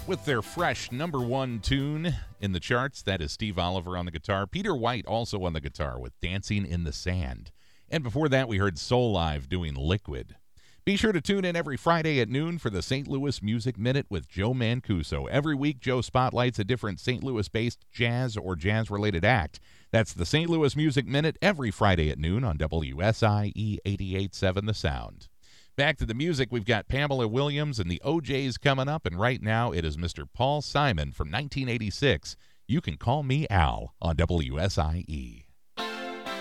with their fresh number one tune in the charts. That is Steve Oliver on the guitar. Peter White also on the guitar with Dancing in the Sand. And before that, we heard Soul Live doing Liquid. Be sure to tune in every Friday at noon for the St. Louis Music Minute with Joe Mancuso. Every week, Joe spotlights a different St. Louis-based jazz or jazz-related act. That's the St. Louis Music Minute every Friday at noon on WSIE 88.7 The Sound. Back to the music, we've got Pamela Williams and the OJs coming up, and right now it is Mr. Paul Simon from 1986. You Can Call Me Al on WSIE.